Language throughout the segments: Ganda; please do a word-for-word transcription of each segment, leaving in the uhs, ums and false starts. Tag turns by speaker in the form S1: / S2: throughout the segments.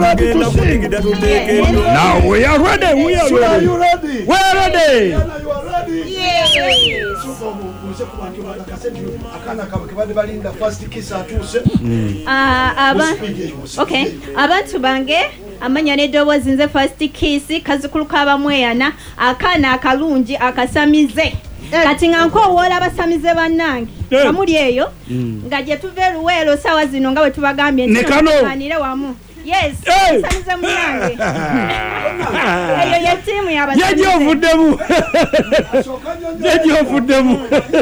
S1: ready to sing? Now we are ready. We are ready. Are you ready? We are ready. You are ready?
S2: Yes.
S3: Okay. Abantu bange amanya n'eddoboozi nze first kiss kazukulu kabamweyana akaana akalungi akasamize kati nga nkowoola abasamize bannange kamuli eyo nga gye tuva eruweero saawa zino nga bwe tubagambye ntikanire wamu yes samize munnange eyo ye ttiimu y'abasamize
S1: yegyovuddemu yegyovuddemu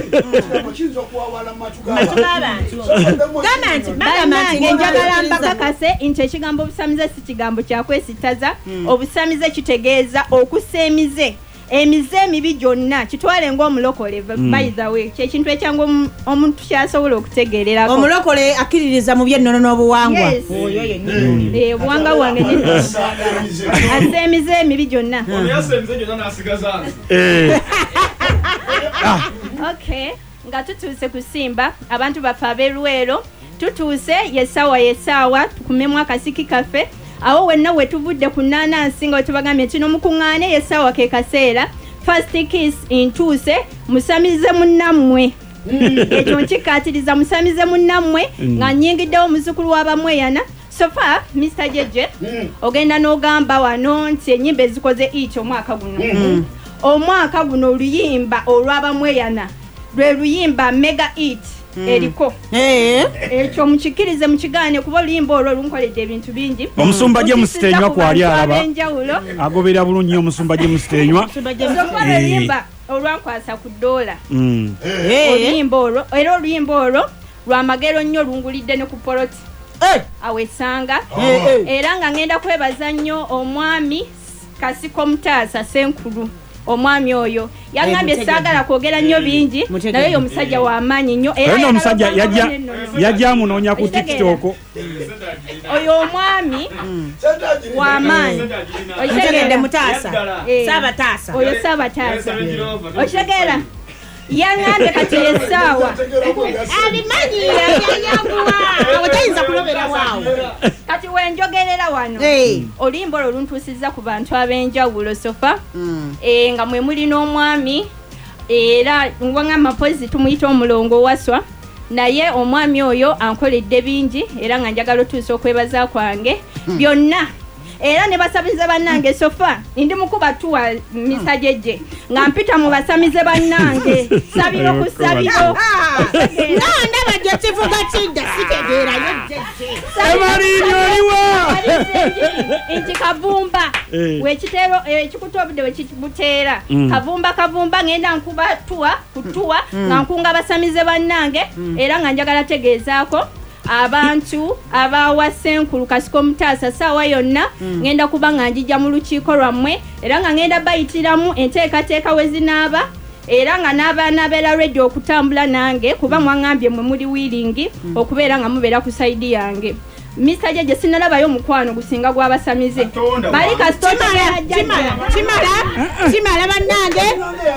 S3: bannange njagala mbakakase nti ekigambo obusamize si kigambo kyakwesittaza obusamize kitegeeza okussa emize emize emibi gyonna kitwale ng'omulokole by the way kyekintu ekyangu omuntu kyasobola okutegeererako
S2: omulokole akkiririza mu by'ennono n'obuwangwa
S3: obuwangwa bwange assa emize emibi gyonna okay nga tutuuse kusimba abantu baffe ab'eruweero tutuuse yessaawa yessaawa tukumemu akasiki kaffe awo wenna we tuvudde ku nnaanansi nga wetubagambye kino mukuŋŋaane yessaawa ke kaseera first kiss intuuse musamize munnammwe ekyo nkikkaatiriza musamize munnammwe nga nnyingiddewo muzzukulu w'abamweyana sofa mister Jeje ogenda n'ogamba wano nti ennyimba ezikoze iti omwaka guno omwaka guno oluyimba olw'abamweyana lwe luyimba mega it eriko ekyo mukikirize mukigaane kuba oluyimba olwo lunkoledde ebintu bingi
S1: omusumba gye musitenywa kwali alaba agobera bulungi omusumba gye musitenywa
S3: oluyimba olwankwasa ku ddoola oluyimba olwo era oluyimba olwo lwamagero nnyo lungulidde ne ku poloti awesanga era nga ngenda kwebaza nnyo omwami Kasiko Mutaasa Senkulu omwami oyo yangambye saagala kwogera nnyo bingi naye oyo omusajja w'amaanyi nnyo
S1: era omusajja yajja yajja munoonya ku TikTok
S3: oyo omwami w'amaanyi
S2: okitegedde Mutaasa Saabataasa
S3: oyo Saabataasa okitegeera yangambye kati essaawa
S2: abimanyi yayanguwa otayinza kulobera waawo
S3: kati wenjogerera wano oluyimba olwo luntuusizza ku bantu ab'enjawulo sofa nga mwe muli n'omwami era ngwangamba pozi tumuyita omulongo waswa naye omwami oyo ankoledde bingi era nga njagala otuusa okwebaza kwange byonna era ne basamize bannange sofa ndi mukuba tuwa mister Jeje nga mpita mu basamize bannange sabiro ku sabiro
S2: ndaba gye kivuga kidda sitegeera yo Jeje
S1: Emarinyo liwa
S3: inti kavumba wekitero ekikutobudde wekibuteera kavumba kavumba ngenda nkuba tuwa kutuwa nga nkunga basamize bannange era nga njagala tegeezaako abantu abawa Senkulu Kasiko Mutaasa saawa yonna ngenda kuba nga njijja mu lukiiko lwammwe era nga ngenda bayitiramu enteekateeka we zinaaba era nga n'abaana beera ready okutambula nange kuba mwangambye mwe muli wiiringi okubeera nga mubeera ku sayidi yange mister Jeje sinalabayo mukwano gusinga gw'abasamize bali kasitoma
S2: kimala kimala kimala bannange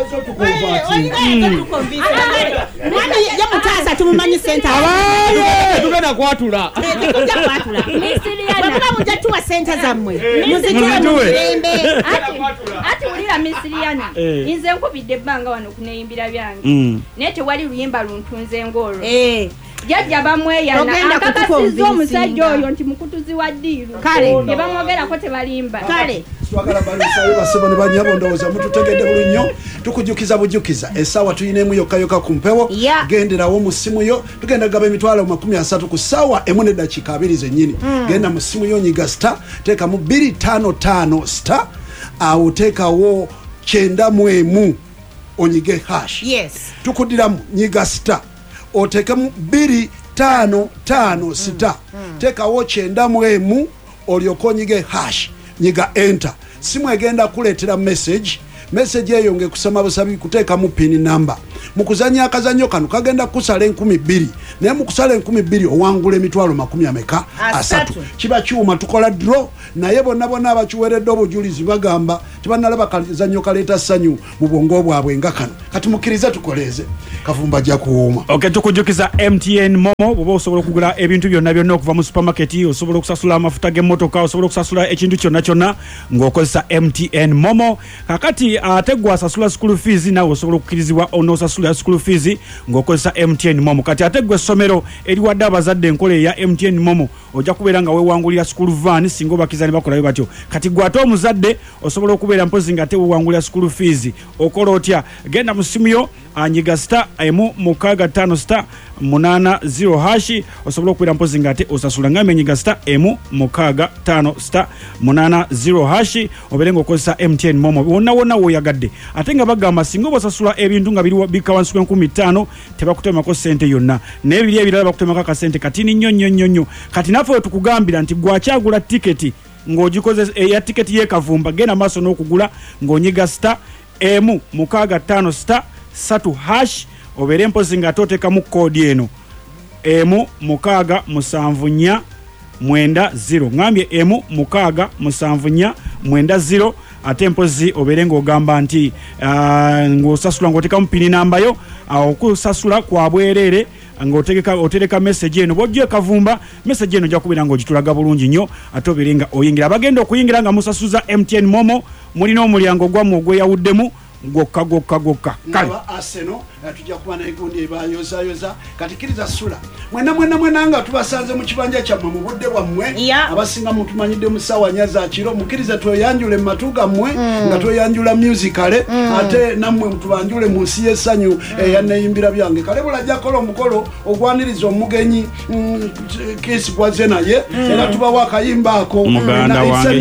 S2: ya Mutaasa tumumanyi senta
S1: abaye tugenda kwatula
S2: tujja kwatula misiriana mujja tuwa senta zammwe muzituwe mu mirembe
S3: ati ulira misiriana nze nkubidde ebbanga wano kuneyimbira byange naye tewali luyimba luntunze ng'olwo jajja bamweyana akakasizza omusajja oyo nti mukutuzi wa ddiiru ne bamwogerako tebalimba
S2: kale
S4: twagala balusayo basebo ne banyabo ndowooza mututegedde buli nnyo tukujukiza bujukiza essaawa tuyinemu yokkayoka ku mpewo genderawo mu ssimu yo tugenda gaba emitwalo makumi asatu ku ssaawa emu n'eddakiika abiri zennyini genda mu ssimu yo nyiga star teekamu bbiri ttaano ttaano star awo teekawo kyenda mu emu onyige hash tukuddiramu nyiga star otekemu bbiri ttaano ttaano sita teekawo kyenda mu emu olyoka onyige hash nyiga enter simu egenda kuleetera message message eyo ngekusoma busabi kuteekamu pin number mukuzanya akazanyo kano kagenda kusala enkumi bbiri naye mukusala enkumi bbiri owangula emitwalo makumi ameka asatu kiba kiwuma tukola draw naye bonna bonna abakiweredde obujulizi bagamba tebanalaba kazanyo kaleeta ssanyu mu bwongo bwabwe nga kano kati mukkirize tukoleze Kavumba ajja kuwuma.
S1: Okay, tukujukiza M T N Momo bwoba osobola okugula ebintu byonna byonna okuva mu supermarket osobola okusasula amafuta g'emmotoka osobola okusasula ekintu kyonna kyonna ng'okozesa M T N Momo kakati ate gwe asasula school fees nawe osobola okukkirizibwa onoosasula school fees ng'okozesa M T N Momo kati ate gwe essomero eriwadde abazadde enkola eya M T N Momo ojja kubeera nga weewangulira school van singa obakiza ne bakolayo batyo kati gwe ate omuzadde osobola okubeera mpozi nga ate weewangulira school fees okola otya genda mu simu yo anyiga star emu mukaga tano star munana zero hashi osobola okubeera mpozi nga ate osasula nga menyiga star emu mukaga tano star munana zero hashi obeere ng'okozesa M T N Momo wonna wonna w'oyagadde ate nga bagamba singa obasasula ebintu nga biri bika wansi w'enkumi ttaano tebakutemako ssente yonna naye biri ebirala bakutemako akasente katini nnyo nnyo nnyo nnyo kati naffe tukugambira nti gwakyagula tiketi ng'ogikoze eya tiketi y'ekavumba genda maaso n'okugula ng'onyiga star emu mukaga tano star satu hash obere mpozi nga toteka mu kodi eno emu mukaga musanvu nnya mwenda zero ngambye emu mukaga musanvu nnya mwenda zero ate mpozi obere ng'ogamba nti uh, ng'osasula ng'oteka mu pini namba yo uh, okusasula kwa bwerere ng'otegeka otereka message eno bw'ojja Kavumba message eno ojja kubeera ng'ogitulaga bulungi nnyo ate obeere nga oyingira abagenda okuyingira nga musasuza M T N Momo mulina omulyango gwammwe ogweyawuddemu gokka gokka gokka
S4: kale Arsenal tujja kuba n'egundi ebayoza yoza katikiriza sula mwena mwena mwena nga tubasanze mu kibanja kyammwe mu budde bwammwe abasinga mutumanyidde mu ssaawa nnya za kiro mukkirize tweyanjule mu matu gammwe nga tweyanjula musicale ate nammwe mutubanjule mu nsi y'essanyu eyaneeyimbira byange kale bulajja kola omukolo ogwaniriza omugenyi kisi gwaze naye era tubawa akayimba ako
S1: muganda wange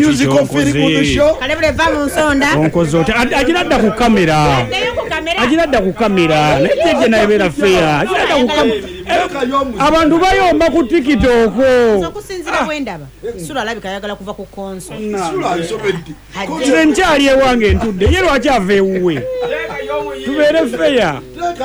S2: kale buleva mu nsonda
S1: onkoze oti agiradda ku kamera agiradda ku kamera nejeje naye bera fair agiradda ku kamera abantu bayomba ku TikTok
S2: okusinzira bwendaba sura alabika yagala kuva ku konso
S4: sura alisobeddi
S1: nze nkyali ewange ntudde ye lwaki ava ewuwe tubeere fair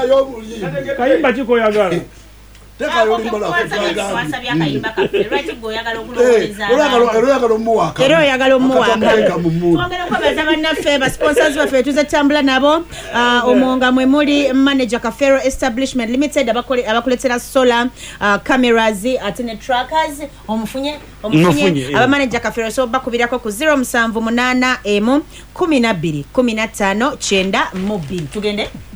S1: kayimba kikoyagala
S4: teka yolimba la
S2: wasabya kayimba kafe lwaki goyagala okulowoleza
S4: oyagala omuwaka
S2: era oyagala omuwaka twongera okwebaza bannaffe ba sponsors baffe tuze tambula nabo omonga mwe muli manager Kafero Establishment Limited abakuletera solar cameras ate ne trackers omufunye omufunye aba manager Kafero so bakubirako ku zero seven eight eight emu kumi na bbiri kumi na ttaano kyenda mu bbiri tugende